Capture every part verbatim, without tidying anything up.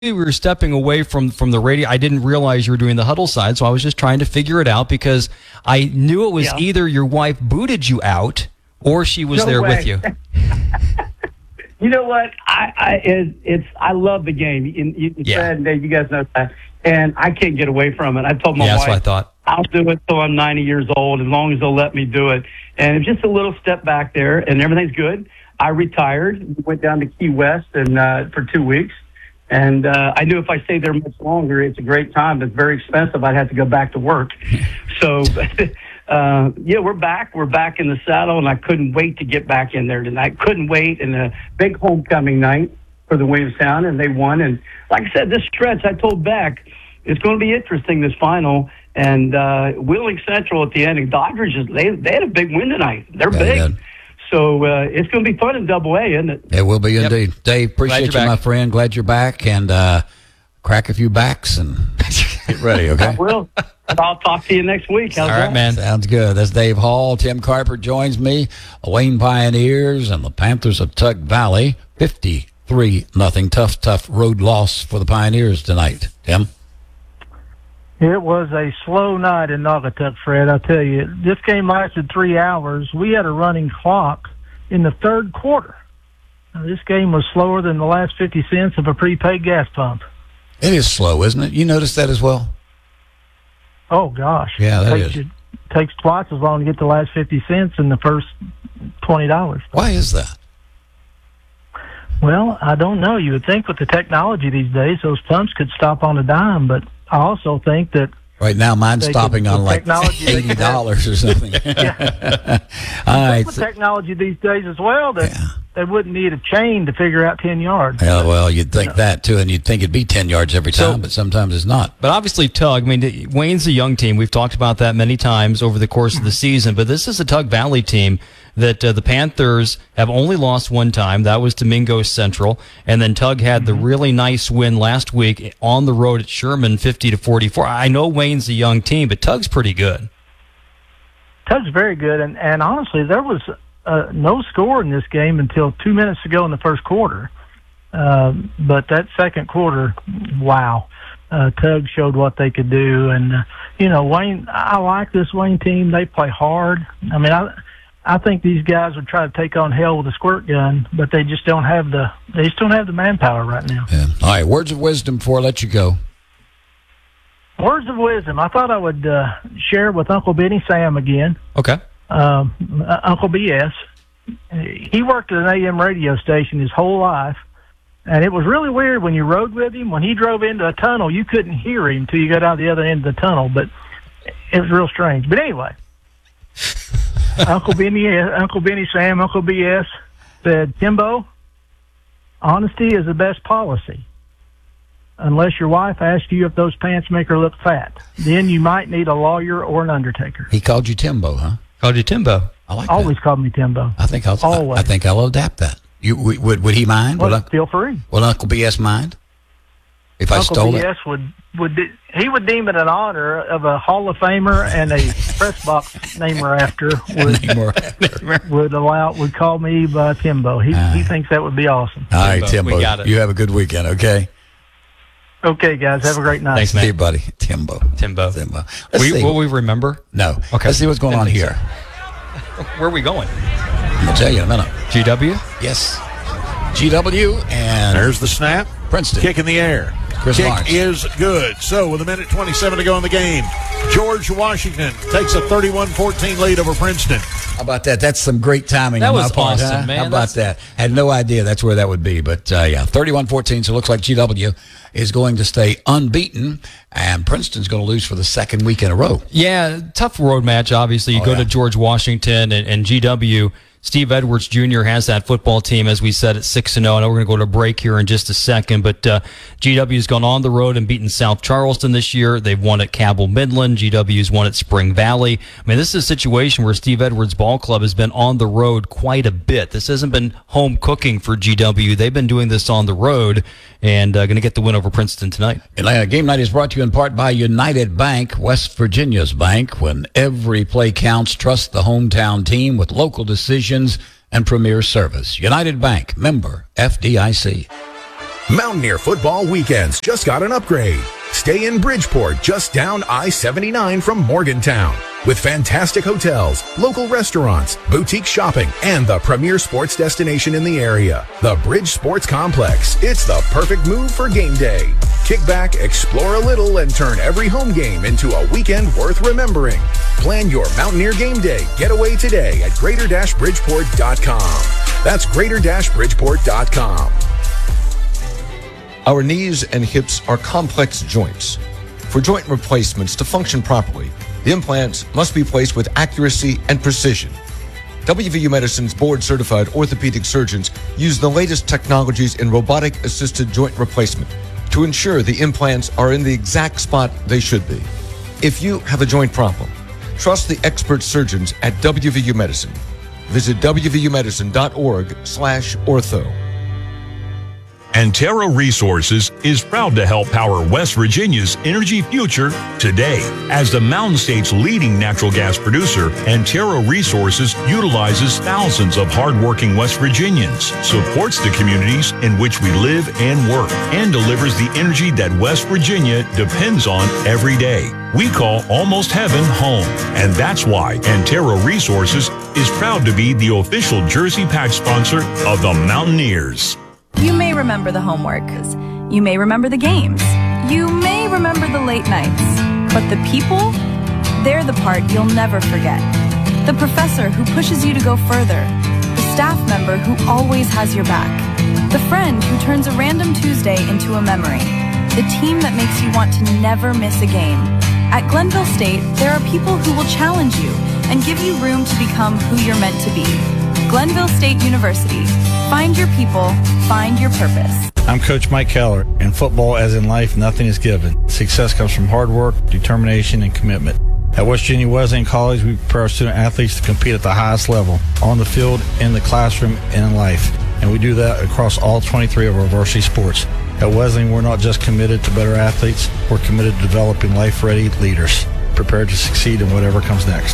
we were stepping away from, from the radio. I didn't realize you were doing the huddle side, so I was just trying to figure it out because I knew it was yeah. either your wife booted you out or she was no there way. with you. You know what? I, I it, it's I love the game. You, you, Yeah. Fred and Dave, you guys know that, and I can't get away from it. I told my Yeah, that's wife, what I thought. I'll do it till I'm ninety years old, as long as they'll let me do it. And it's just a little step back there, and everything's good. I retired, went down to Key West, and uh, for two weeks. And uh, I knew if I stayed there much longer, it's a great time, but it's very expensive. I'd have to go back to work. So, uh, yeah, we're back. We're back in the saddle, and I couldn't wait to get back in there tonight. Couldn't wait. And a big homecoming night for the Williamstown, and they won. And like I said, this stretch, I told Beck, it's going to be interesting, this final. And uh, Wheeling Central at the end, and Dodgers, just, they, they had a big win tonight. They're Yeah, big. So uh, it's going to be fun in Double A, isn't it? It will be Yep. indeed. Dave, appreciate you, back. my friend. Glad you're back. And uh, crack a few backs and get ready, okay? I will. I'll talk to you next week. How's All right, that? man. Sounds good. That's Dave Hall. Tim Carper joins me. Wayne Pioneers and the Panthers of Tug Valley. fifty-three nothing. Tough, tough road loss for the Pioneers tonight. Tim? It was a slow night in Naugatuck, Fred. I tell you, this game lasted three hours. We had a running clock in the third quarter. Now, this game was slower than the last fifty cents of a prepaid gas pump. It is slow, isn't it? You noticed that as well? Oh, gosh. Yeah, that takes is. You, takes twice as long to get the last fifty cents in the first twenty dollars. Why is that? Well, I don't know. You would think with the technology these days, those pumps could stop on a dime, but I also think that Right now, mine's They stopping could- on with like technology, they eighty could dollars or something. All right. with technology these days as well, that Yeah. they wouldn't need a chain to figure out ten yards. Yeah, well, you'd think that too, and you'd think it'd be ten yards every time, So- but sometimes it's not. But obviously, Tug, I mean, Wayne's a young team. We've talked about that many times over the course of the season, but this is a Tug Valley team that uh, the Panthers have only lost one time. That was to Mingo Central. And then Tug had the really nice win last week on the road at Sherman, fifty to forty-four. I know Wayne's a young team, but Tug's pretty good. Tug's very good, and, and honestly, there was uh, no score in this game until two minutes ago in the first quarter. Um, but that second quarter, wow. Uh, Tug showed what they could do. And, uh, you know, Wayne, I like this Wayne team. They play hard. I mean, I I think these guys would try to take on hell with a squirt gun, but they just don't have the they just don't have the manpower right now. Yeah. All right, words of wisdom before I let you go. Words of wisdom. I thought I would uh, share with Uncle Benny Sam again. Okay. Um, uh, Uncle B S. He worked at an A M radio station his whole life, and it was really weird when you rode with him. When he drove into a tunnel, you couldn't hear him until you got out the other end of the tunnel, but it was real strange. But anyway, Uncle Benny, Uncle Benny Sam, Uncle B S said, Timbo, honesty is the best policy. Unless your wife asks you if those pants make her look fat, then you might need a lawyer or an undertaker. He called you Timbo, huh? Called you Timbo. I like Always that. called me Timbo. I think I'll. Always. I, I think I'll adapt that. You would? Would he mind? Well, Would, feel free. would Uncle B S mind if I Uncle stole B it? S would would de- he would deem it an honor of a Hall of Famer and a press box namer after would Name or- would allow would call me by Timbo. He All he right. thinks that would be awesome. All right, Timbo, we Timbo. got it. You have a good weekend, okay? Okay, guys, have a great night. Thanks, See man. you, buddy. Timbo. Timbo. Timbo. Let's We, see. will we remember? No. Okay. Let's see what's going Didn't on think here. Where are we going? I'll tell you in a minute. G W? Yes. G W and There's the snap. Princeton. Kick in the air. Chris Kick Lawrence. is good. So with a minute twenty-seven to go in the game, George Washington takes a thirty-one fourteen lead over Princeton. How about that? That's some great timing That on my was part, awesome, huh? man. How about That's- that? Had no idea that's where that would be. But, uh, yeah, thirty-one fourteen, so it looks like G W is going to stay unbeaten, and Princeton's going to lose for the second week in a row. Yeah, tough road match, obviously. You Oh, go yeah. to George Washington and, and G W. Steve Edwards Junior has that football team, as we said, at six and oh. I know we're going to go to break here in just a second, but uh, G W's gone on the road and beaten South Charleston this year. They've won at Cabell Midland. G W's won at Spring Valley. I mean, this is a situation where Steve Edwards Ball Club has been on the road quite a bit. This hasn't been home cooking for G W. They've been doing this on the road and uh, going to get the win over Princeton tonight. Atlanta Game Night is brought to you in part by United Bank, West Virginia's bank. When every play counts, trust the hometown team with local decisions and premier service. United Bank, member F D I C. Mountaineer football weekends just got an upgrade. Stay in Bridgeport, just down I seventy-nine from Morgantown. With fantastic hotels, local restaurants, boutique shopping, and the premier sports destination in the area, the Bridge Sports Complex. It's the perfect move for game day. Kick back, explore a little, and turn every home game into a weekend worth remembering. Plan your Mountaineer game day getaway today at greater bridgeport dot com. That's greater bridgeport dot com. Our knees and hips are complex joints. For joint replacements to function properly, the implants must be placed with accuracy and precision. W V U Medicine's board-certified orthopedic surgeons use the latest technologies in robotic-assisted joint replacement to ensure the implants are in the exact spot they should be. If you have a joint problem, trust the expert surgeons at W V U Medicine. Visit w v u medicine dot org slash ortho. Antero Resources is proud to help power West Virginia's energy future today. As the Mountain State's leading natural gas producer, Antero Resources utilizes thousands of hardworking West Virginians, supports the communities in which we live and work, and delivers the energy that West Virginia depends on every day. We call Almost Heaven home, and that's why Antero Resources is proud to be the official jersey patch sponsor of the Mountaineers. You may remember the homework. You may remember the games. You may remember the late nights. But the people, they're the part you'll never forget. The professor who pushes you to go further. The staff member who always has your back. The friend who turns a random Tuesday into a memory. The team that makes you want to never miss a game. At Glenville State, there are people who will challenge you and give you room to become who you're meant to be. Glenville State University. Find your people, find your purpose. I'm Coach Mike Keller. In football, as in life, nothing is given. Success comes from hard work, determination, and commitment. At West Virginia Wesleyan College, we prepare our student athletes to compete at the highest level, on the field, in the classroom, and in life. And we do that across all twenty-three of our varsity sports. At Wesleyan, we're not just committed to better athletes, we're committed to developing life-ready leaders, prepared to succeed in whatever comes next.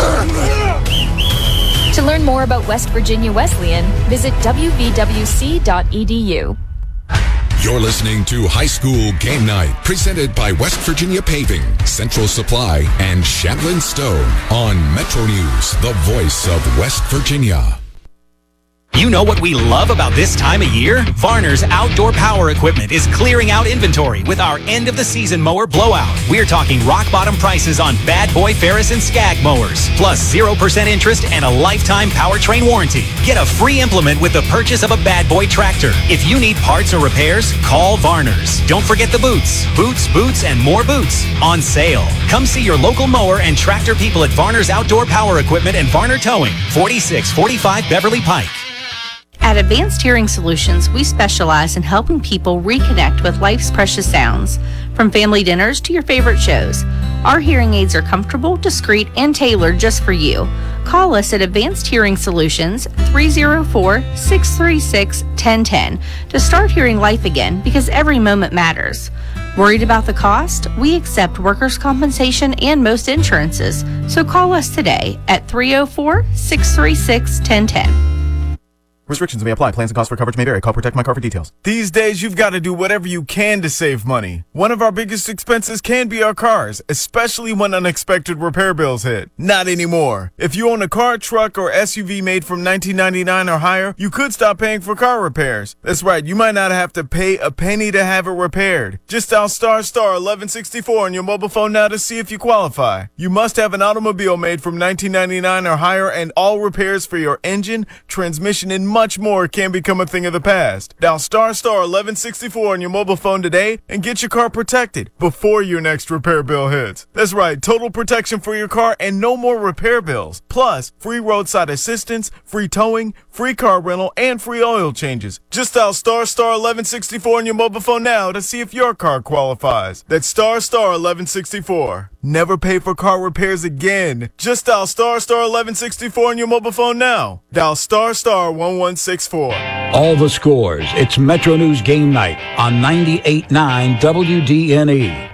To learn more about West Virginia Wesleyan, visit w v w c dot e d u. You're listening to High School Game Night, presented by West Virginia Paving, Central Supply, and Shandlin Stone on Metro News, the voice of West Virginia. You know what we love about this time of year? Varner's Outdoor Power Equipment is clearing out inventory with our end-of-the-season mower blowout. We're talking rock-bottom prices on Bad Boy, Ferris, and Skag mowers, plus zero percent interest and a lifetime powertrain warranty. Get a free implement with the purchase of a Bad Boy tractor. If you need parts or repairs, call Varner's. Don't forget the boots. Boots, boots, and more boots on sale. Come see your local mower and tractor people at Varner's Outdoor Power Equipment and Varner Towing, forty-six forty-five Beverly Pike. At Advanced Hearing Solutions, we specialize in helping people reconnect with life's precious sounds. From family dinners to your favorite shows, our hearing aids are comfortable, discreet, and tailored just for you. Call us at Advanced Hearing Solutions, three oh four, six three six, one oh one oh to start hearing life again, because every moment matters. Worried about the cost? We accept workers' compensation and most insurances, so call us today at three oh four, six three six, one oh one oh. Restrictions may apply. Plans and costs for coverage may vary. Call Protect My Car for details. These days, you've got to do whatever you can to save money. One of our biggest expenses can be our cars, especially when unexpected repair bills hit. Not anymore. If you own a car, truck, or S U V made from nineteen ninety-nine or higher, you could stop paying for car repairs. That's right, you might not have to pay a penny to have it repaired. Just dial star star eleven sixty-four on your mobile phone now to see if you qualify. You must have an automobile made from nineteen ninety-nine or higher, and all repairs for your engine, transmission, and much more can become a thing of the past. Dial star star eleven sixty-four on your mobile phone today and get your car protected before your next repair bill hits. That's right, total protection for your car and no more repair bills. Plus, free roadside assistance, free towing, free car rental, and free oil changes. Just dial star star eleven sixty-four on your mobile phone now to see if your car qualifies. That's star star eleven sixty-four. Never pay for car repairs again. Just dial star star eleven sixty-four on your mobile phone now. Dial star star one one six four. All the scores. It's Metro News Game Night on ninety-eight point nine W D N E.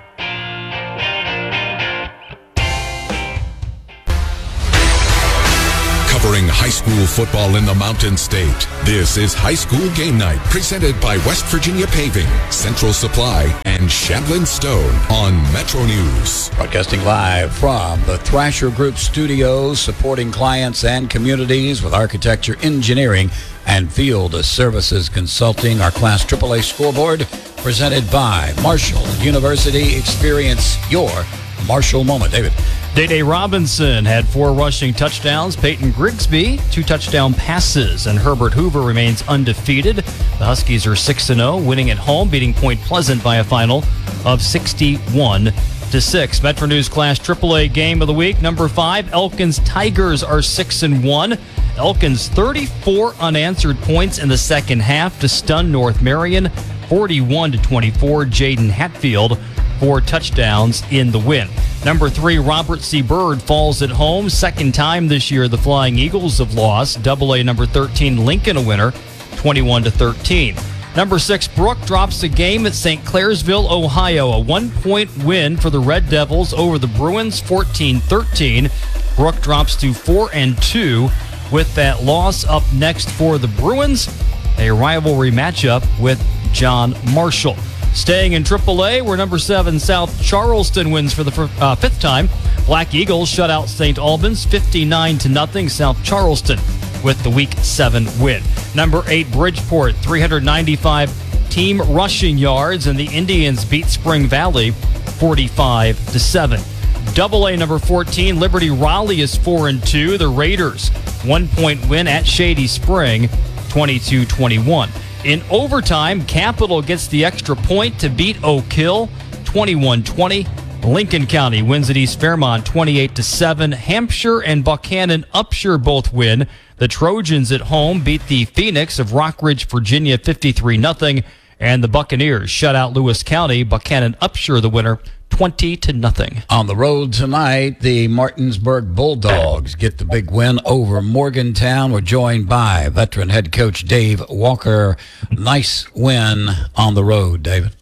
covering high school football in the Mountain State. This is High School Game Night, presented by West Virginia Paving, Central Supply, and Shamblin Stone on Metro News. Broadcasting live from the Thrasher Group studios, supporting clients and communities with architecture, engineering, and field services consulting. Our Class triple A scoreboard presented by Marshall University. Experience your Marshall moment. David. Day-Day Robinson had four rushing touchdowns. Peyton Grigsby, two touchdown passes. And Herbert Hoover remains undefeated. The Huskies are six and oh, winning at home, beating Point Pleasant by a final of sixty-one to six. Metro News Class triple A game of the week. Number five, Elkins Tigers are six and one. Elkins thirty-four unanswered points in the second half to stun North Marion, forty-one to twenty-four. Jaden Hatfield, four touchdowns in the win. Number three, Robert C. Byrd falls at home. Second time this year the Flying Eagles have lost. Double A number thirteen, Lincoln a winner, twenty-one to thirteen. Number six, Brook drops a game at Saint Clairsville, Ohio. A one-point win for the Red Devils over the Bruins, fourteen thirteen. Brook drops to four and two with that loss. Up next for the Bruins, a rivalry matchup with John Marshall. Staying in triple A, where number seven South Charleston wins for the uh, fifth time. Black Eagles shut out Saint Albans fifty-nine to nothing. South Charleston with the week seven win. Number eight Bridgeport, three hundred ninety-five team rushing yards, and the Indians beat Spring Valley forty-five to seven. Double A number fourteen Liberty Raleigh is four and two. The Raiders one point win at Shady Spring, twenty-two twenty-one. In overtime, Capital gets the extra point to beat Oak Hill, twenty-one twenty. Lincoln County wins at East Fairmont, twenty-eight to seven. Hampshire and Buchanan Upshur both win. The Trojans at home beat the Phoenix of Rockridge, Virginia, fifty-three nothing. And the Buccaneers shut out Lewis County. Buchanan Upshur the winner, twenty to nothing. On the road tonight, the Martinsburg Bulldogs get the big win over Morgantown. We're joined by veteran head coach Dave Walker. Nice win on the road, David.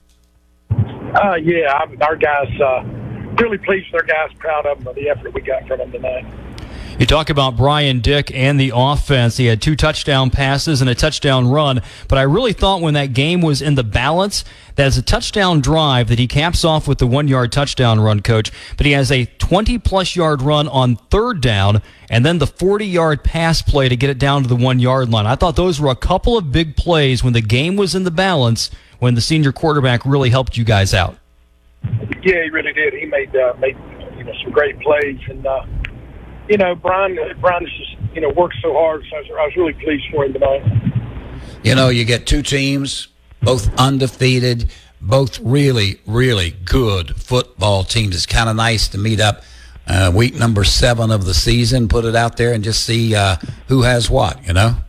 Uh, yeah, I'm, our guys, uh, really pleased with our guys, proud of them, of the effort we got from them tonight. You talk about Brian Dick and the offense. He had two touchdown passes and a touchdown run, but I really thought when that game was in the balance, that as a touchdown drive that he caps off with the one-yard touchdown run, Coach, but he has a twenty-plus yard run on third down and then the forty-yard pass play to get it down to the one-yard line. I thought those were a couple of big plays when the game was in the balance, when the senior quarterback really helped you guys out. Yeah, he really did. He made uh, made you know some great plays, and uh, you know Brian Brian just you know worked so hard. So I was, I was really pleased for him tonight. You know, you get two teams, both undefeated, both really, really good football teams. It's kind of nice to meet up uh, week number seven of the season, put it out there, and just see uh, who has what. You know.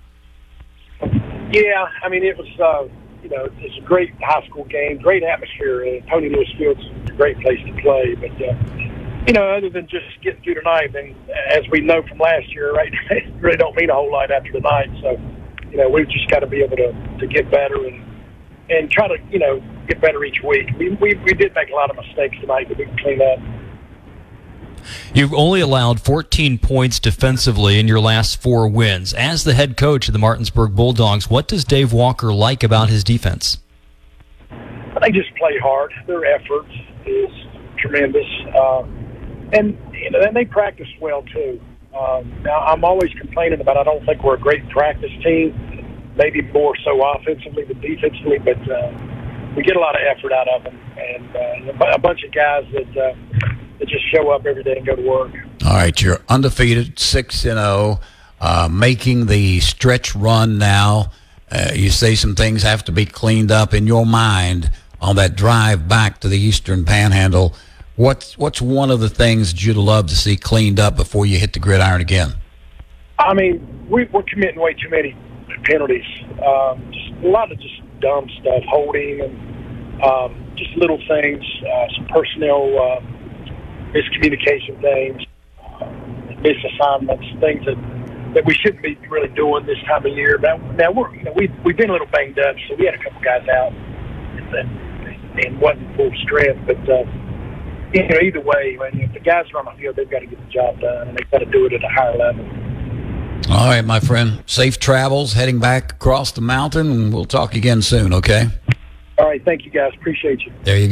Yeah, I mean it was. Uh, You know, it's a great high school game, great atmosphere. Uh, Tony Lewis Field's a great place to play. But, uh, you know, other than just getting through tonight, and as we know from last year, right, it really don't mean a whole lot after tonight. So, you know, we've just got to be able to, to get better and and try to, you know, get better each week. We, we, we did make a lot of mistakes tonight that we can clean up. You've only allowed fourteen points defensively in your last four wins. As the head coach of the Martinsburg Bulldogs, what does Dave Walker like about his defense? They just play hard. Their effort is tremendous. Uh, and, you know, and they practice well, too. Um, now, I'm always complaining about I don't think we're a great practice team, maybe more so offensively than defensively, but uh, we get a lot of effort out of them. And uh, a bunch of guys that uh, – that just show up every day and go to work. All right, you're undefeated, six and oh, uh, making the stretch run now. Uh, you say some things have to be cleaned up in your mind on that drive back to the Eastern Panhandle. What's what's one of the things that you'd love to see cleaned up before you hit the gridiron again? I mean, we, we're committing way too many penalties. Um, just a lot of just dumb stuff, holding and um, just little things, uh, some personnel. Uh, miscommunication things, uh, misassignments, things that, that we shouldn't be really doing this time of year. Now, now we're, you know, we've, we've been a little banged up, so we had a couple guys out and, and wasn't full strength. But, uh, you know, either way, when if the guys are on the field, they've got to get the job done, and they've got to do it at a higher level. All right, my friend. Safe travels heading back across the mountain, and we'll talk again soon, okay? All right. Thank you, guys. Appreciate you. There you go.